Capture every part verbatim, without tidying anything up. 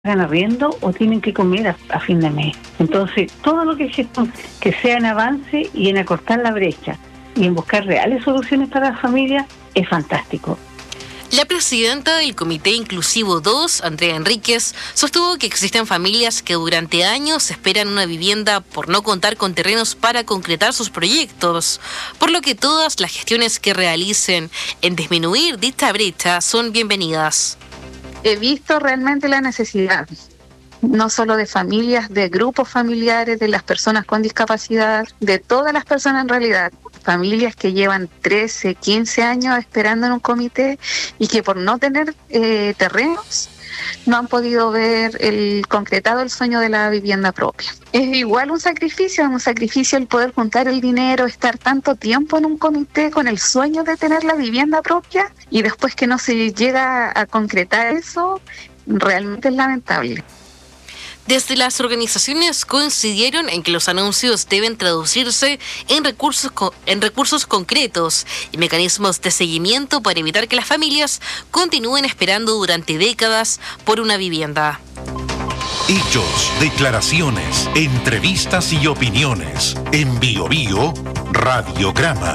pagan arriendo o tienen que comer a, a fin de mes. Entonces, todo lo que, que sea en avance y en acortar la brecha y en buscar reales soluciones para las familias es fantástico. La presidenta del Comité Inclusivo dos, Andrea Enríquez, sostuvo que existen familias que durante años esperan una vivienda por no contar con terrenos para concretar sus proyectos, por lo que todas las gestiones que realicen en disminuir dicha brecha son bienvenidas. He visto realmente la necesidad, no solo de familias, de grupos familiares, de las personas con discapacidad, de todas las personas en realidad. Familias que llevan trece, quince años esperando en un comité y que por no tener eh, terrenos no han podido ver el concretado el sueño de la vivienda propia. Es igual un sacrificio, es un sacrificio el poder juntar el dinero, estar tanto tiempo en un comité con el sueño de tener la vivienda propia y después que no se llega a concretar eso, realmente es lamentable. Desde las organizaciones coincidieron en que los anuncios deben traducirse en recursos, co- en recursos concretos y mecanismos de seguimiento para evitar que las familias continúen esperando durante décadas por una vivienda. Hechos, declaraciones, entrevistas y opiniones. En Bio Bio, Radiograma.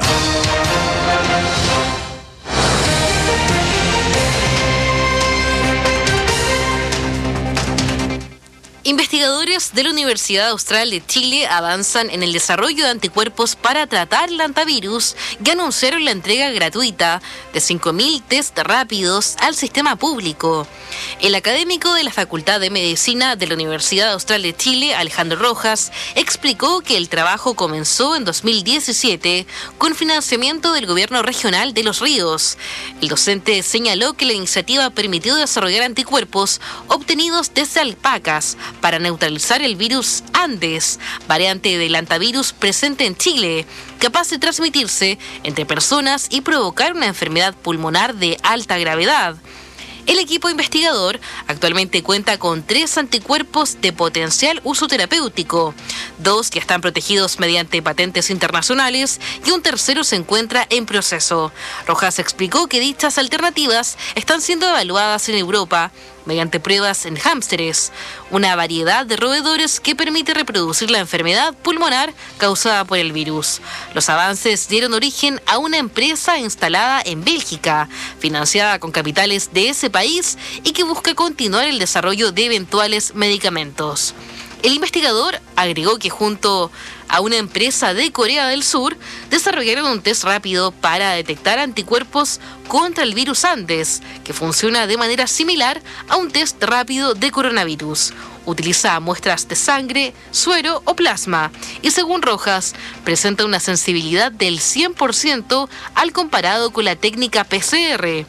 Investigadores de la Universidad Austral de Chile avanzan en el desarrollo de anticuerpos para tratar el hantavirus y anunciaron la entrega gratuita de cinco mil test rápidos al sistema público. El académico de la Facultad de Medicina de la Universidad Austral de Chile, Alejandro Rojas, explicó que el trabajo comenzó en dos mil diecisiete con financiamiento del Gobierno Regional de Los Ríos. El docente señaló que la iniciativa permitió desarrollar anticuerpos obtenidos desde alpacas para neutralizar el virus Andes, variante del hantavirus presente en Chile, capaz de transmitirse entre personas y provocar una enfermedad pulmonar de alta gravedad. El equipo investigador actualmente cuenta con tres anticuerpos de potencial uso terapéutico, dos que están protegidos mediante patentes internacionales y un tercero se encuentra en proceso. Rojas explicó que dichas alternativas están siendo evaluadas en Europa mediante pruebas en hámsteres, una variedad de roedores que permite reproducir la enfermedad pulmonar causada por el virus. Los avances dieron origen a una empresa instalada en Bélgica, financiada con capitales de ese país y que busca continuar el desarrollo de eventuales medicamentos. El investigador agregó que junto a una empresa de Corea del Sur desarrollaron un test rápido para detectar anticuerpos contra el virus Andes, que funciona de manera similar a un test rápido de coronavirus. Utiliza muestras de sangre, suero o plasma y, según Rojas, presenta una sensibilidad del cien por ciento al comparado con la técnica P C R.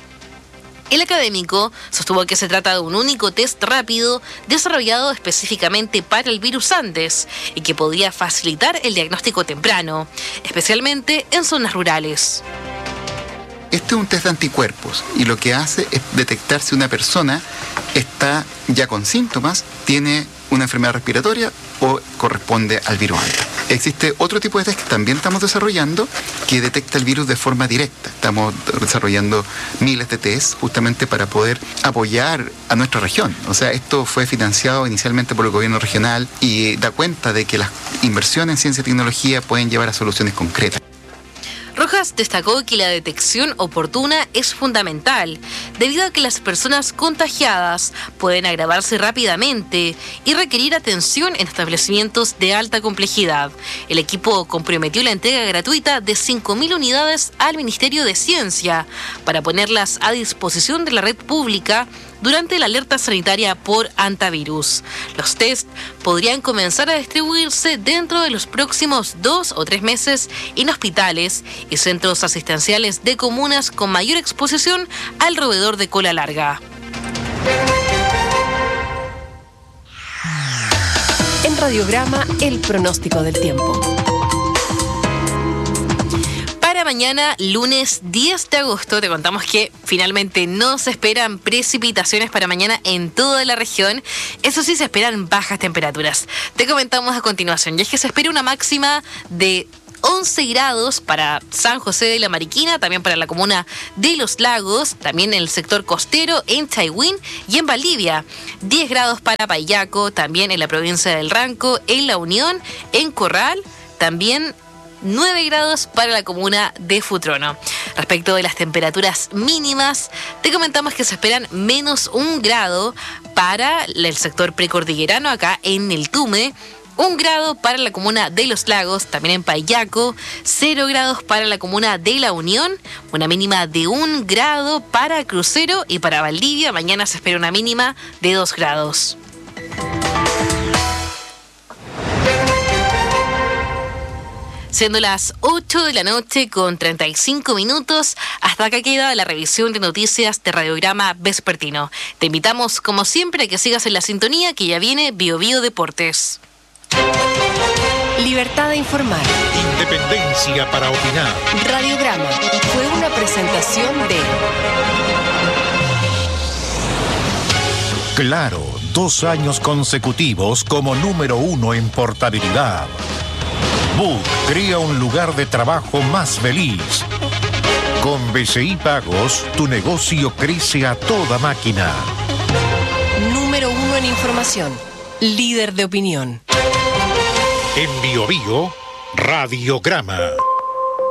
El académico sostuvo que se trata de un único test rápido desarrollado específicamente para el virus Andes y que podría facilitar el diagnóstico temprano, especialmente en zonas rurales. Este es un test de anticuerpos y lo que hace es detectar si una persona está ya con síntomas, tiene una enfermedad respiratoria o corresponde al virus Andes. Existe otro tipo de test que también estamos desarrollando que detecta el virus de forma directa. Estamos desarrollando miles de test justamente para poder apoyar a nuestra región. O sea, esto fue financiado inicialmente por el gobierno regional y da cuenta de que las inversiones en ciencia y tecnología pueden llevar a soluciones concretas. Rojas destacó que la detección oportuna es fundamental, debido a que las personas contagiadas pueden agravarse rápidamente y requerir atención en establecimientos de alta complejidad. El equipo comprometió la entrega gratuita de cinco mil unidades al Ministerio de Ciencia para ponerlas a disposición de la red pública durante la alerta sanitaria por hantavirus. Los test podrían comenzar a distribuirse dentro de los próximos dos o tres meses en hospitales y centros asistenciales de comunas con mayor exposición al roedor de cola larga. En Radiograma, el pronóstico del tiempo. Para mañana, lunes diez de agosto, te contamos que finalmente no se esperan precipitaciones para mañana en toda la región. Eso sí, se esperan bajas temperaturas. Te comentamos a continuación, y es que se espera una máxima de once grados para San José de la Mariquina, también para la comuna de Los Lagos, también en el sector costero, en Chaywin y en Valdivia. diez grados para Payaco, también en la provincia del Ranco, en La Unión, en Corral, también nueve grados para la comuna de Futrono. Respecto de las temperaturas mínimas, te comentamos que se esperan menos un grado para el sector precordillerano acá en el Tume, un grado para la comuna de Los Lagos, también en Payaco, cero grados para la comuna de La Unión, una mínima de un grado para Crucero y para Valdivia. Mañana se espera una mínima de dos grados. Siendo las ocho de la noche con treinta y cinco minutos, hasta acá queda la revisión de noticias de Radiograma Vespertino. Te invitamos, como siempre, a que sigas en la sintonía, que ya viene Bio Bio Deportes. Libertad de informar. Independencia para opinar. Radiograma fue una presentación de Claro, dos años consecutivos como número uno en portabilidad. Book crea un lugar de trabajo más feliz. Con B C I Pagos, tu negocio crece a toda máquina. Número uno en información. Líder de opinión. En Bio Bio, Radiograma.